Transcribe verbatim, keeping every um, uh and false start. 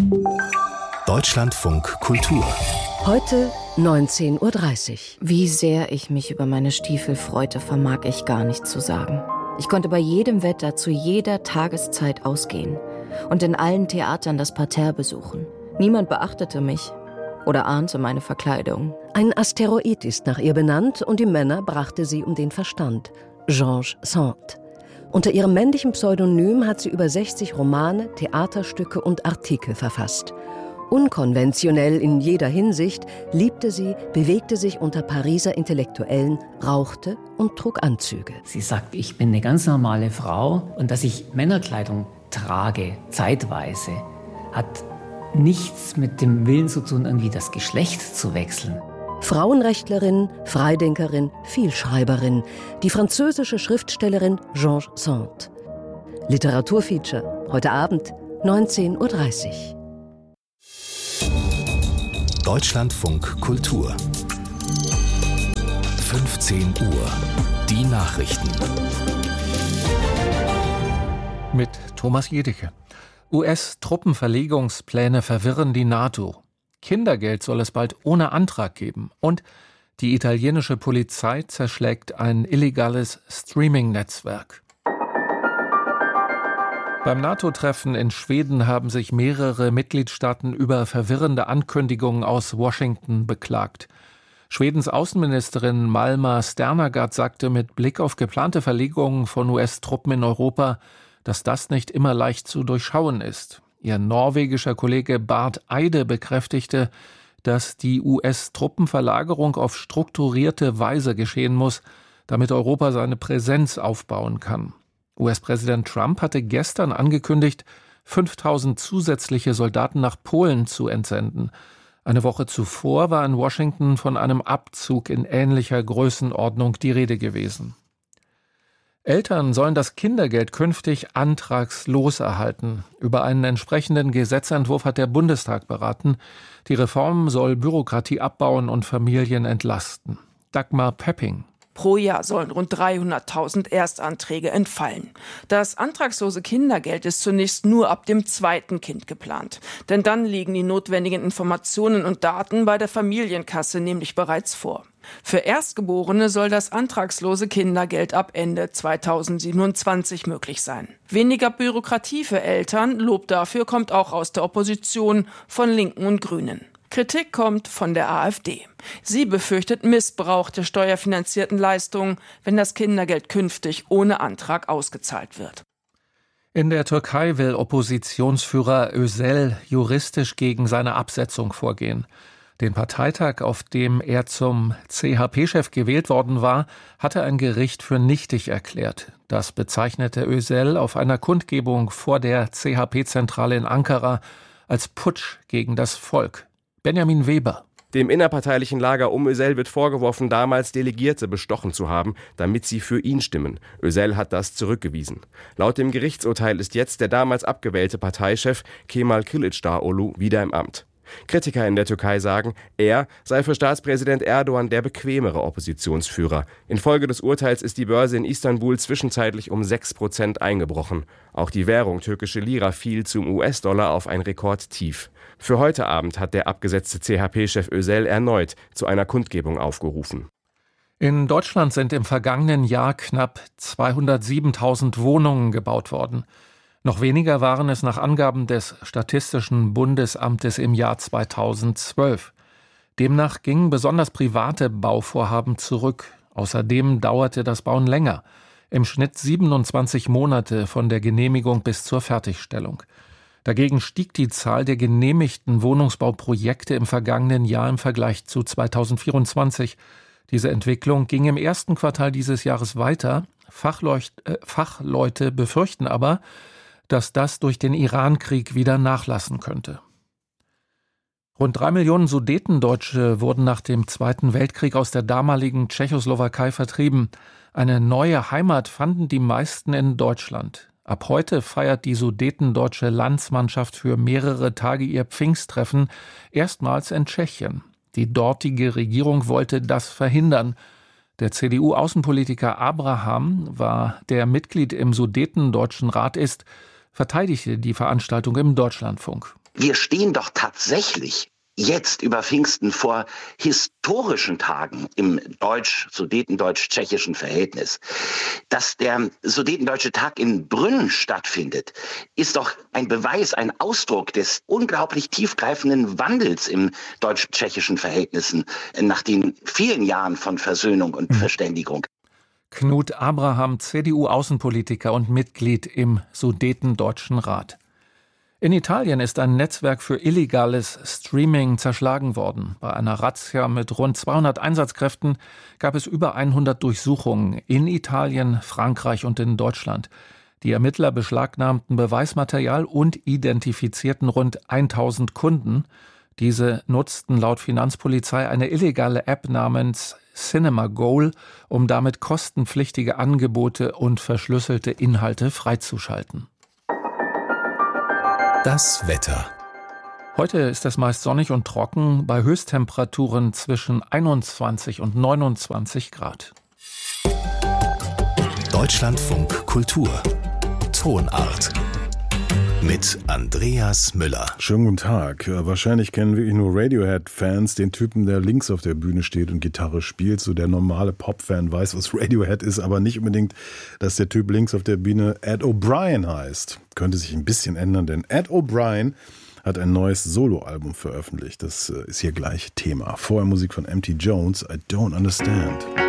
Deutschlandfunk Kultur. Heute neunzehn Uhr dreißig. Wie sehr ich mich über meine Stiefel freute, vermag ich gar nicht zu sagen. Ich konnte bei jedem Wetter zu jeder Tageszeit ausgehen und in allen Theatern das Parterre besuchen. Niemand beachtete mich oder ahnte meine Verkleidung. Ein Asteroid ist nach ihr benannt und die Männer brachte sie um den Verstand. Georges Sand. Unter ihrem männlichen Pseudonym hat sie über sechzig Romane, Theaterstücke und Artikel verfasst. Unkonventionell in jeder Hinsicht, liebte sie, bewegte sich unter Pariser Intellektuellen, rauchte und trug Anzüge. Sie sagt, ich bin eine ganz normale Frau und dass ich Männerkleidung trage, zeitweise, hat nichts mit dem Willen zu tun, irgendwie das Geschlecht zu wechseln. Frauenrechtlerin, Freidenkerin, Vielschreiberin, die französische Schriftstellerin Georges Sand. Literaturfeature, heute Abend, neunzehn Uhr dreißig. Deutschlandfunk Kultur. fünfzehn Uhr. Die Nachrichten. Mit Thomas Jedicke. U S-Truppenverlegungspläne verwirren die NATO. Kindergeld soll es bald ohne Antrag geben. Und die italienische Polizei zerschlägt ein illegales Streaming-Netzwerk. Beim NATO-Treffen in Schweden haben sich mehrere Mitgliedstaaten über verwirrende Ankündigungen aus Washington beklagt. Schwedens Außenministerin Malma Sternergaard sagte mit Blick auf geplante Verlegungen von U S-Truppen in Europa, dass das nicht immer leicht zu durchschauen ist. Ihr norwegischer Kollege Barth Eide bekräftigte, dass die U S-Truppenverlagerung auf strukturierte Weise geschehen muss, damit Europa seine Präsenz aufbauen kann. U S-Präsident Trump hatte gestern angekündigt, fünftausend zusätzliche Soldaten nach Polen zu entsenden. Eine Woche zuvor war in Washington von einem Abzug in ähnlicher Größenordnung die Rede gewesen. Eltern sollen das Kindergeld künftig antragslos erhalten. Über einen entsprechenden Gesetzentwurf hat der Bundestag beraten. Die Reform soll Bürokratie abbauen und Familien entlasten. Dagmar Pepping. Pro Jahr sollen rund dreihunderttausend Erstanträge entfallen. Das antragslose Kindergeld ist zunächst nur ab dem zweiten Kind geplant. Denn dann liegen die notwendigen Informationen und Daten bei der Familienkasse nämlich bereits vor. Für Erstgeborene soll das antragslose Kindergeld ab Ende zweitausendsiebenundzwanzig möglich sein. Weniger Bürokratie für Eltern, Lob dafür kommt auch aus der Opposition, von Linken und Grünen. Kritik kommt von der AfD. Sie befürchtet Missbrauch der steuerfinanzierten Leistungen, wenn das Kindergeld künftig ohne Antrag ausgezahlt wird. In der Türkei will Oppositionsführer Özel juristisch gegen seine Absetzung vorgehen. Den Parteitag, auf dem er zum C H P-Chef gewählt worden war, hatte ein Gericht für nichtig erklärt. Das bezeichnete Özel auf einer Kundgebung vor der C H P-Zentrale in Ankara als Putsch gegen das Volk. Benjamin Weber. Dem innerparteilichen Lager um Özel wird vorgeworfen, damals Delegierte bestochen zu haben, damit sie für ihn stimmen. Özel hat das zurückgewiesen. Laut dem Gerichtsurteil ist jetzt der damals abgewählte Parteichef Kemal Kılıçdaroğlu wieder im Amt. Kritiker in der Türkei sagen, er sei für Staatspräsident Erdogan der bequemere Oppositionsführer. Infolge des Urteils ist die Börse in Istanbul zwischenzeitlich um sechs Prozent eingebrochen. Auch die Währung türkische Lira fiel zum U S-Dollar auf ein Rekordtief. Für heute Abend hat der abgesetzte C H P-Chef Özel erneut zu einer Kundgebung aufgerufen. In Deutschland sind im vergangenen Jahr knapp zweihundertsiebentausend Wohnungen gebaut worden. Noch weniger waren es nach Angaben des Statistischen Bundesamtes im Jahr zweitausendzwölf. Demnach gingen besonders private Bauvorhaben zurück. Außerdem dauerte das Bauen länger. Im Schnitt siebenundzwanzig Monate von der Genehmigung bis zur Fertigstellung. Dagegen stieg die Zahl der genehmigten Wohnungsbauprojekte im vergangenen Jahr im Vergleich zu zweitausendvierundzwanzig. Diese Entwicklung ging im ersten Quartal dieses Jahres weiter. Fachleucht, äh, Fachleute befürchten aber, dass das durch den Irankrieg wieder nachlassen könnte. Rund drei Millionen Sudetendeutsche wurden nach dem Zweiten Weltkrieg aus der damaligen Tschechoslowakei vertrieben. Eine neue Heimat fanden die meisten in Deutschland. Ab heute feiert die sudetendeutsche Landsmannschaft für mehrere Tage ihr Pfingsttreffen, erstmals in Tschechien. Die dortige Regierung wollte das verhindern. Der C D U-Außenpolitiker Abraham war, der Mitglied im Sudetendeutschen Rat ist, verteidigte die Veranstaltung im Deutschlandfunk. wir stehen doch tatsächlich jetzt über Pfingsten vor historischen Tagen im deutsch-sudetendeutsch-tschechischen Verhältnis. Dass der sudetendeutsche Tag in Brünn stattfindet, ist doch ein Beweis, ein Ausdruck des unglaublich tiefgreifenden Wandels im deutsch-tschechischen Verhältnissen nach den vielen Jahren von Versöhnung und Verständigung. Knut Abraham, C D U-Außenpolitiker und Mitglied im Sudetendeutschen Rat. In Italien ist ein Netzwerk für illegales Streaming zerschlagen worden. Bei einer Razzia mit rund zweihundert Einsatzkräften gab es über hundert Durchsuchungen in Italien, Frankreich und in Deutschland. Die Ermittler beschlagnahmten Beweismaterial und identifizierten rund tausend Kunden. Diese nutzten laut Finanzpolizei eine illegale App namens Cinema Goal, um damit kostenpflichtige Angebote und verschlüsselte Inhalte freizuschalten. Das Wetter. Heute ist es meist sonnig und trocken, bei Höchsttemperaturen zwischen einundzwanzig und neunundzwanzig Grad. Deutschlandfunk Kultur. Tonart. Mit Andreas Müller. Schönen guten Tag. Wahrscheinlich kennen wirklich nur Radiohead-Fans den Typen, der links auf der Bühne steht und Gitarre spielt. So der normale Pop-Fan weiß, was Radiohead ist, aber nicht unbedingt, dass der Typ links auf der Bühne Ed O'Brien heißt. Könnte sich ein bisschen ändern, denn Ed O'Brien hat ein neues Soloalbum veröffentlicht. Das ist hier gleich Thema. Vorher Musik von M T Jones, I Don't Understand.